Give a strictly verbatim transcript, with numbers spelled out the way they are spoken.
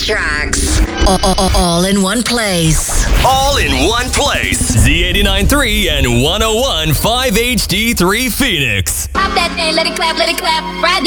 tracks. All, all, all in one place. All in one place. Z eighty-nine point three and one oh one point five H D three Phoenix. Pop that thing, let it clap, let it clap. Ride